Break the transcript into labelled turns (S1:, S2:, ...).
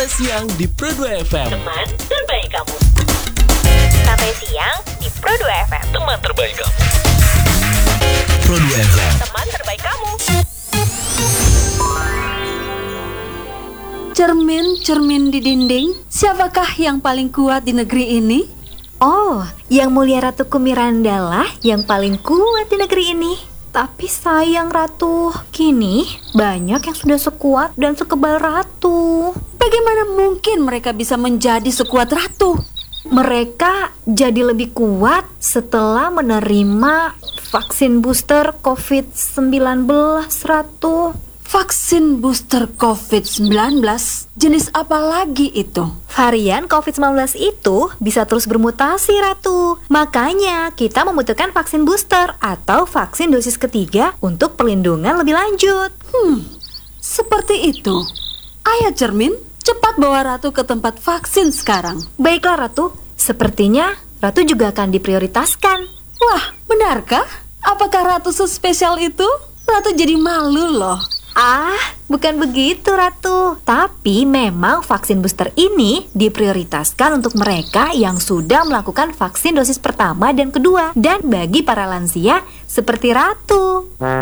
S1: Siang di Pro 2 FM.
S2: Teman terbaik kamu. Sampai siang di Pro 2 FM.
S1: Teman terbaik kamu. Pro 2 FM.
S2: Teman terbaik kamu.
S3: Cermin-cermin di dinding, siapakah yang paling kuat di negeri ini?
S4: Oh, Yang Mulia Ratu Kumiranda lah yang paling kuat di negeri ini. Tapi sayang Ratu, kini banyak yang sudah sekuat dan sekebal Ratu.
S3: Bagaimana mungkin mereka bisa menjadi sekuat Ratu?
S4: Mereka jadi lebih kuat setelah menerima vaksin booster COVID-19, Ratu.
S3: Vaksin booster COVID-19 jenis apa lagi itu?
S4: Varian COVID-19 itu bisa terus bermutasi, Ratu. Makanya kita membutuhkan vaksin booster atau vaksin dosis ketiga untuk perlindungan lebih lanjut.
S3: Seperti itu. Ayo Cermin, cepat bawa Ratu ke tempat vaksin sekarang.
S4: Baiklah Ratu, sepertinya Ratu juga akan diprioritaskan.
S3: Wah, benarkah? Apakah Ratu sespesial itu? Ratu jadi malu loh.
S4: Bukan begitu Ratu. Tapi memang vaksin booster ini diprioritaskan untuk mereka yang sudah melakukan vaksin dosis pertama dan kedua, dan bagi para lansia seperti Ratu.